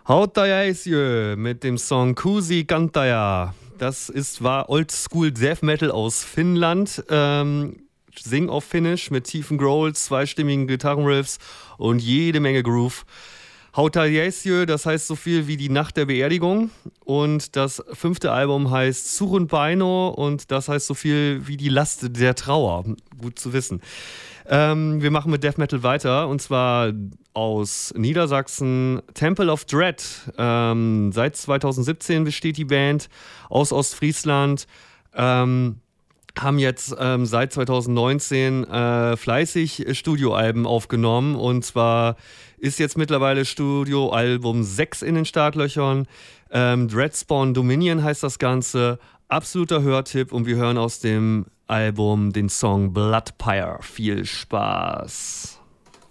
Hautaya Isjö mit dem Song Kuusi Kantaja. War Oldschool Death Metal aus Finnland. Sing auf Finnish mit tiefen Growls, zweistimmigen Gitarrenriffs und jede Menge Groove. Hautaya Isjö, das heißt so viel wie die Nacht der Beerdigung. Und das 5. Album heißt Surun Baino und das heißt so viel wie die Last der Trauer. Gut zu wissen. Wir machen mit Death Metal weiter und zwar aus Niedersachsen, Temple of Dread. Seit 2017 besteht die Band aus Ostfriesland. Haben jetzt seit 2019 fleißig Studioalben aufgenommen und zwar ist jetzt mittlerweile Studioalbum 6 in den Startlöchern. Dreadspawn Dominion heißt das Ganze. Absoluter Hörtipp und wir hören aus dem Album den Song Bloodpire. Viel Spaß!